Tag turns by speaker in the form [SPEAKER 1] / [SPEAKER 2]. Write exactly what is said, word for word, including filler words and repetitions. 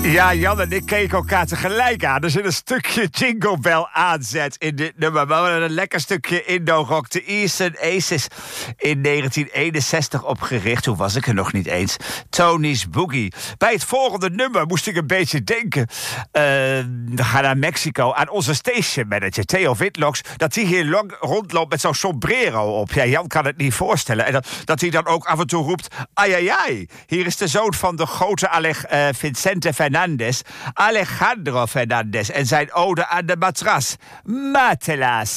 [SPEAKER 1] Ja, Jan en ik keken elkaar tegelijk aan. Er zit een stukje Jingle Bell aanzet in dit nummer. Maar een lekker stukje Indo-rock. De Eastern Aces in negentien eenenzestig opgericht. Toen was ik er nog niet eens. Tony's Boogie. Bij het volgende nummer moest ik een beetje denken. Uh, we gaan naar Mexico. Aan onze station manager Theo Whitlocks. Dat hij hier lang rondloopt met zo'n sombrero op. Ja, Jan kan het niet voorstellen. En dat, dat hij dan ook af en toe roept. Ai, ai, ai. Hier is de zoon van de grote Alej, uh, Vicente Fernandez. Alejandro Fernandez. En zijn ode aan de matras. Matelas.